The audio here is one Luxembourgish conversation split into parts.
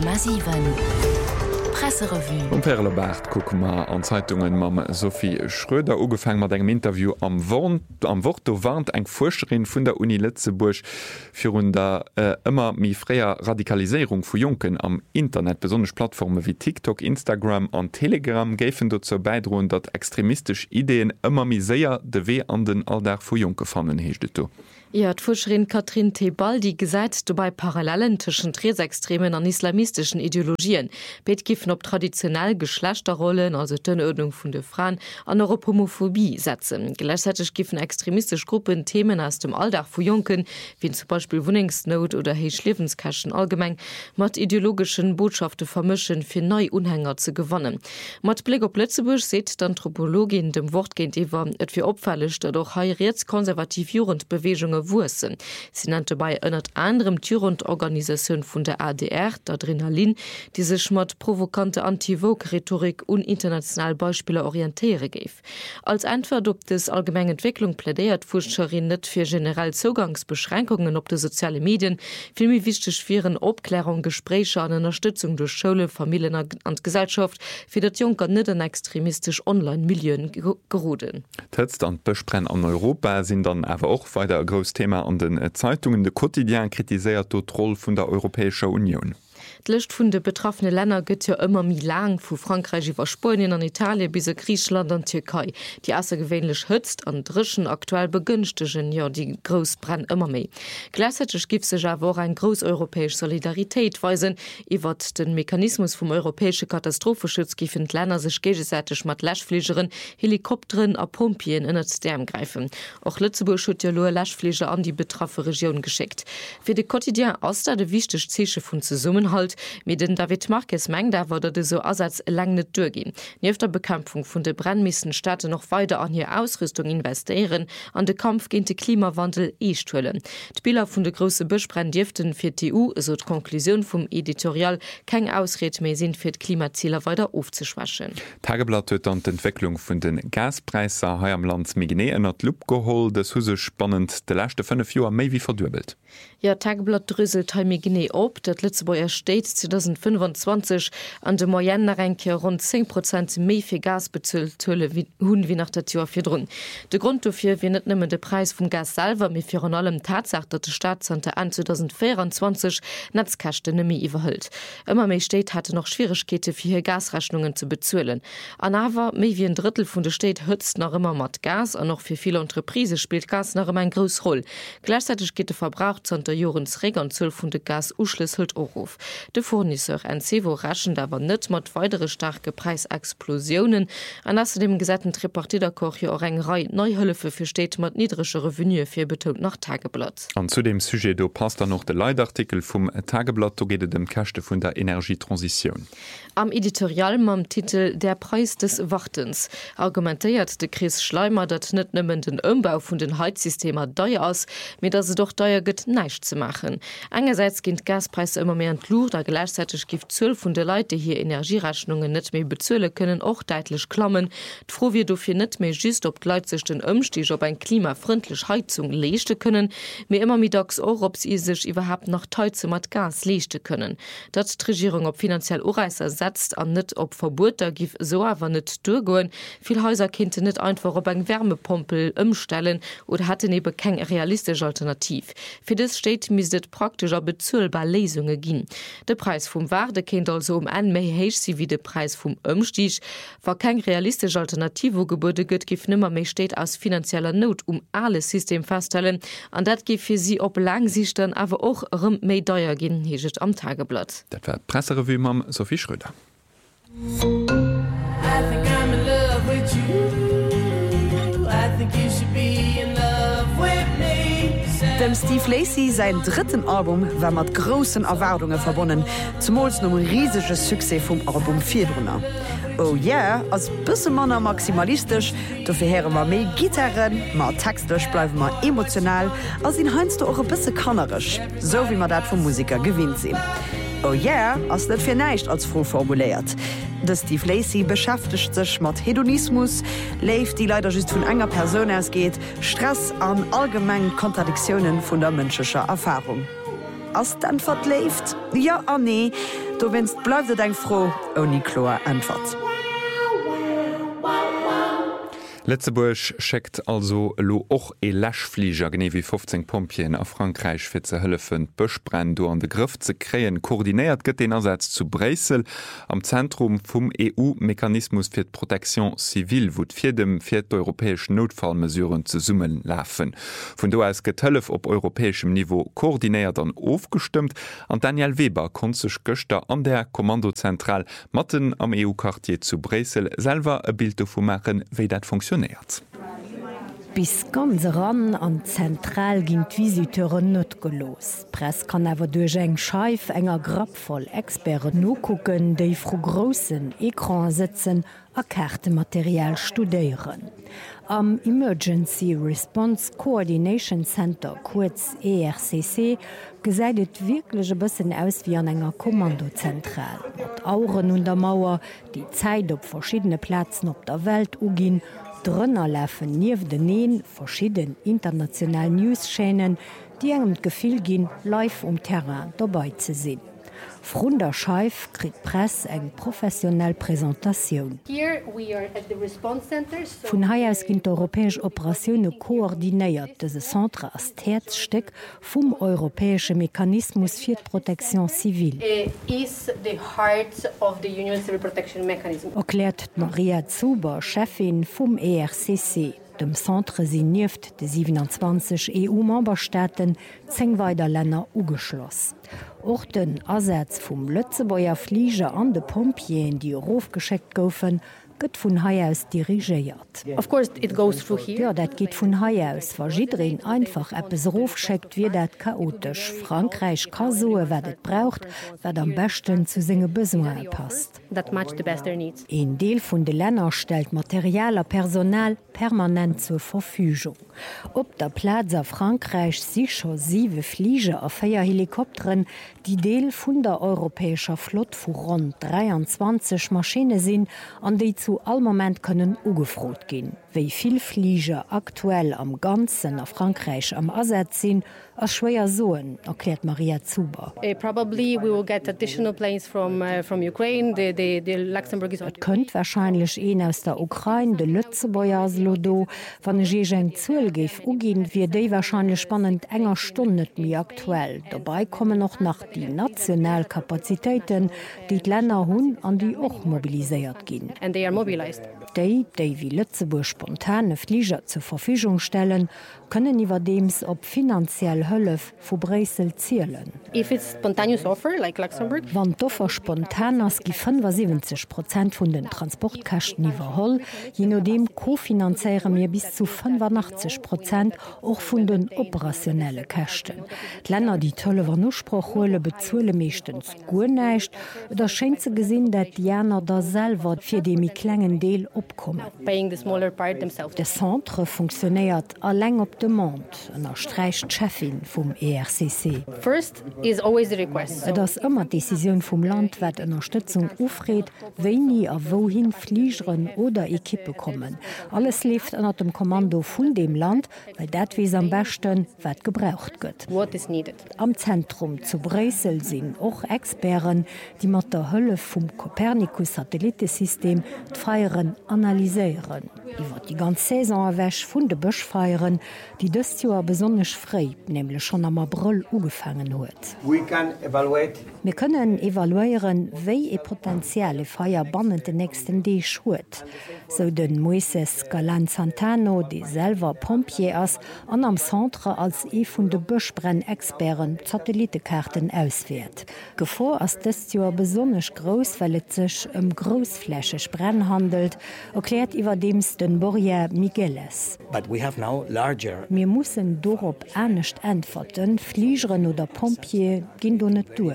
100,7 Presserevue. Um Perlebert guck mal an Zeitungen mam Sophie Schröder ugefang mat engem Interview am Wort warnt eng Forscherin vun der Uni Lützeburg fir hun der immer miréier Radikalisierung vu Junen am Internet besonders Plattformen wie TikTok, Instagram an Telegram géfen dazu beidroen, dat extremistisch Ideen immer miséier de weh an den Alldach vu Junke fannen heeschtet du. Ja, Forscherin Katrin Tebaldi gesagt, du bei Parallelen zwischen rechtsextremen an islamistischen Ideologien. Bet giffen op traditionell Geschlechterrollen, also Dönödung von de Frauen, an Homophobie setzen. Gleichzeitig giffen extremistische Gruppen Themen aus dem Alldach vu Junen, wie zum Beispiel Wohnungsnot oder Heischlebenskaschen allgemein, mat ideologischen Botschaften vermischen für neue Unhänger zu gewinnen. Mat Blick op Lützeburg seht die Anthropologin dem Wortgehend iwwer et fir opfällig, dadurch heiriert konservativ Jugendbewegungen Wursen. Sie nannte bei einer anderem Türundorganisation von der ADR, der Adrenalin, die sich mit provokante Anti-Vogue-Rhetorik und international Beispiele orientiere gave. Als Antwort auf das allgemeine Entwicklung plädiert Forscherin nicht für generell Zugangsbeschränkungen auf die sozialen Medien, vielmehr wichtig für eine Aufklärung, Gespräche und Unterstützung durch Schule, Familien und Gesellschaft, für das Junker nicht in extremistisch Online-Milieu geraten. Text und Besprechen an Europa sind dann aber auch weiter ein großes Thema an den Zeitungen. De Quotidien kritisiert die Rolle von der Europäischen Union. Die Liste von den betroffenen Ländern geht ja immer mehr lang, von Frankreich über Spanien und Italien bis Griechenland und Türkei. Die außergewöhnlich hützt und Rischen aktuell begünstigen ja die Großbrand immer mehr. Gleichzeitig gibt es sich aber auch eine große europäische Solidarität, weisen über den Mechanismus vom europäischen Katastrophenschutz giffen die Länder sich gegenseitig mit Lashfliegern, Helikoptern und Pumpien in das Därm greifen. Auch Lützeburg hat ja Lashflieger an die betroffene Region geschickt. Für die Quotidien ist das der wichtigste Zeichen von Zusammenhalt. Mit den David Marquez mengt da wurde so Ersatz lang nicht durchgehen. Neben der Bekämpfung von der Brandmissen Staaten noch weiter an ihre Ausrüstung investieren, an den Kampf gegen den Klimawandel einstellen. Die Bilder von der großen Buschbrand dürften für die EU, so die Konklusion vom Editorial, kein Ausrede mehr sind, für die Klimaziele weiter aufzuschwächen. Tageblatt hat dann die Entwicklung von den Gaspreisen hier am Land Migné in die Lupe geholt. Das ist spannend. Die letzten 5 Jahre mehr wie verdoppelt. Ja, Tageblatt drüsselt Migné ab, das Lützeburger steht 2025 an de Moyennerenke rund 10% mehr für Gas bezahlt wie nach der Tür für drin. Der Grund dafür wir nicht nur den Preis vom Gas selber, mit vor allem Tatsache, dass der Staatsanteil an 2024 Netzkosten nicht mehr überhält. Immer mehr Städte hatte noch Schwierigkeiten für ihre Gasrechnungen zu bezahlen. Aber mehr wie ein Drittel von der Städte hützt noch immer mit Gas und noch für viele Unternehmen spielt Gas noch immer eine große Rolle. Gleichzeitig geht der Verbrauch zu der Jahresregel von der Gas ausschließlich auf. De Fournisseur NCvo raschen aber net mat weitere starke Preisexplosionen. An außerdem gesetten Reporter koch ja auch eine Reihe Neuhölfe für Städte mit niedriger Revenu für betont nach Tageblatt. Und zu dem Sujet do passt dann noch der Leitartikel vom Tageblatt, da geht es dem Käste von der Energietransition. Am Editorial mam Titel Der Preis des Wartens argumentiert de Chris Schleimer, dat net nimmen den Umbau von den Heizsystemen teuer aus, mit dass es doch teuer geht nicht zu machen. Einerseits geht Gaspreise immer mehr entluch, da gleichzeitig gibt 12 von der Leute, die hier Energierechnungen nicht mehr bezahlen können, auch deutlich klammen. Froh wir dafür nicht mehr just, ob die Leute sich den Umstieg auf eine klimafreundliche Heizung leisten können, mir immer mittags auch, ob sie sich überhaupt noch Heizen mit Gas leisten können. Dass die Regierung ob finanziell Urreißer setzt an nicht ob Verbot, da gibt so aber nicht durchgehen. Viele Häuser könnten nicht einfach auf eine Wärmepumpe umstellen oder hatten eben keine realistische Alternative. Für das steht, müsste praktischer bezahlbar Lesungen gehen. Der Preis vom Ware kennt also ein mehr hoch sein wie der Preis vom Umstieg. War keine realistische Alternative geboten wird, gibt nimmer mehr steht aus finanzieller Not alles System feststellen. Und das gibt für sie ob lang sich dann aber auch mehr teuer gehen, hier am Tageblatt. Das war Presserevue mit Sophie Schröder. I think I'm in love with you. I think you should be in love with me. Dem Steve Lacy sein dritten Album war mit großen Erwartungen verbunden, zumal noch ein riesiges Succès vom Album 4 drunter. Oh yeah, als bisschen Männer maximalistisch, dafür hören wir mehr Gitarren, mehr textisch bleiben wir emotional, als ihn heinst du auch ein bisschen kannerisch, so wie man das vom Musiker gewinnt sind. Oh yeah, als nicht für nichts als froh formuliert. Der Steve Lacy beschäftigt sich mit Hedonismus, lebt die leider just von einer Person ausgeht, Stress an allgemeinen Kontradiktionen von der menschlichen Erfahrung. ass d'Antwort läft? Ja an nee, do wennst bleifet eng froh oni Chlor Antwort. Lettzeburg schickt also lo och e Lächflieger gene wie 15 Pompien a Frankreich fir ze hëllefen Bëchbrenn do an de Griff ze kreien. Koordinéiert gëtt den ersatz zu Bresel am Zentrum vum EU-Mechanismus fir d Protektion zivil, wot fir d'europäeschen Notfallmesuren ze summen läfen. Vun do als Getëllef op europäeschem Niveau koordinéiert an ofgestimmt, an Daniel Weber kon sech Göchter an der Kommandozentral Matten am EU-Quartier zu Bresel selver e Bild vu machen, wéi dat funktioniert. Bis ganz ran an zentral ginint Visiteuren net gelos. Press kann awer duerch eng Scheif enger grappvoll Expert nokucken, déi fro grossen Ekran sitzen a Kärtematerial studéieren. Am Emergency Response Coordination Center, kurz ERCC, gesäidet wirklichge bëssen aus wie an enger Kommandozentral. Mat Auren und der Mauer, die Zeit op verschiedene Plätzen op der Welt ugin, Drënner läfen nieef deneen verschieden international Newsschenen, die engem Gefiel ginn live Terrain dabei ze sinn. Frun der Scheif krit Press eng professionell Präsentatiun. Vun Haiiers ginint europäesch Operationioune koordinéiert dese Centre as Täzsteck vum europäesche Mechanismus fir d Protektion zivil. Erkläert Maria Zuber, Chefin vum ERCC. Dem Centre sinn nieft de 27 EU-Memberstaaten 10 weider Länner ugeschloss. Och den Ersatz vum Lëtzebauer Flieger an de Pompien, die ofgescheckt goufen, gëtt vun Haiiers dirigéiert. Ja, dat geht vun Haiiers, war jidreen einfach Appes rofscheckt, wie dat chaotisch. Frankreich kasoe werdet braucht, wat am besten zu singe Besoin passt. En Deel vun de Länner stellt materialer Personal permanent zur Verfügung. Op der Plaza Frankreich sicher 7 Flieger a 4 Helikopteren, die Deel vun der europäescher Flot vu rund 23 Maschine sinn, an déi zu all moment können ugefrot gin. Wéi viel Flieger aktuell am ganzen a Frankreich am Ersatz sinn, a schwéier soen, erklärt Maria Zuber. Probably we will get additional planes from Ukraine. The Luxembourg is kënnt wahrscheinlich een aus der Ukraine, de Lützebauer Lodo, wann eng Zuel geif ugin, wie déi wahrscheinlich spannend enger Stundet mi aktuell. Dabei kommen noch nach die Nationalkapazitéiten, die d Länner hunn an die och mobiliséiert ginn. And they are mobilized. Déi wie Lützeburg spontane Flieger zur Verfügung stellen, können iwwerdeems op finanziell Hëllef vu Bresel zielen. If it's spontaneous offer, like Luxembourg, Wann d'Offer spontan ass gi 75% vun den Transportkachten iwwerholl, je no dem kofinanzéiere mir bis zu 85% och vun den operationelle Kächten. D'Länner, die tolle Wanuspproch hole bezuele meeschtens guerneicht, oder schenkt ze gesinn, dat Janer der selwer fir de mi klengen Deel opkommen. paying the smaller part themselves. De Centre funktionéiert alleng op Demont, en erstreicht Chefin vum ERCC. First is always the request. Et ass ëmmer Deciioun vum Land wat Unterstützung ufreet, wéi a wohin Fliegeren oder Ekippe kommen. Alles left ënner dem Kommando vun dem Land, weil dat wies am besten wat gebraucht gëtt. What is needed? Am Zentrum zu Bresel sinn och Experen, die mat der Hëlle vum Copernicus-Satellitesystem d'Feieren analyséieren. Iwer die ganz Saison awäch vun de Bëchfeieren, die dëst Joer besonnech fré, nämlich schon am April ugefangen huet. Wir können evaluieren, wéi e potenzielle Feier bannen den nächsten Dee schuet. So den Moises Galan Santano, de selver Pompier ass, an am Centre als vun de Bëchbrenn-Experen Satellitekarten auswährt. Gefor ass dëst Joer besonnech gross, wellt sech Grossflächech Brenn handelt, erklärt iwwerdeems den Borja Migueles. Wir mussen dorop ernstnecht entferten, Fliegeren oder Pompier ginn do net due.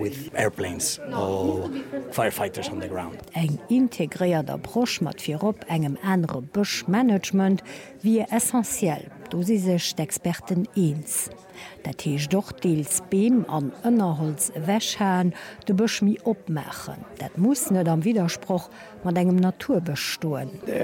Eng integréierter Brosch mat firop engem enre Buschmanagement wie essentiell. Do si sech d'Experten eens. Dat hiech doch deels Beem an ënnerholz wächhäen de Bëch mi opmechen. Dat muss net am Widerspruch mat engem Natur bestoen.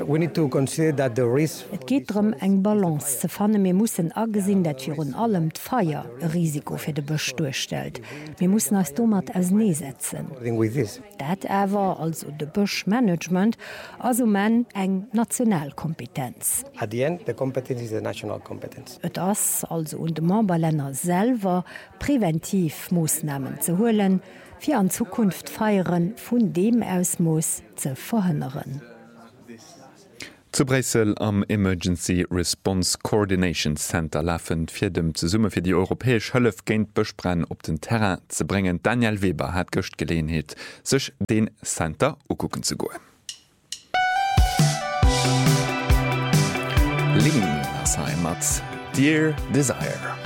Et geht drum eng Balance ze fanne mir mussssen agesinn, dat fir un allem d'Feier e Risiko fir de Bëch durchstel. Wir mussssen als Domat as nee setzen. Dat ewer also de Bushmanagement also men eng Nationalkompetenz. At the end, the competence is the national competence. Et ass also und de Memberlänner selber präventiv Moosnahmen zu holen, fir an Zukunft feieren vun dem Ausmoos ze verhënneren. Zu Brüssel am Emergency Response Coordination Center laffen fir dem ze Summe fir die europäesch Hëllef géint Bëchbrenn op den Terrain ze bringen. Daniel Weber hat gëcht Geleenheet, sech den Center ukucken ze goen. Lingen as Heimat, Dear Desire.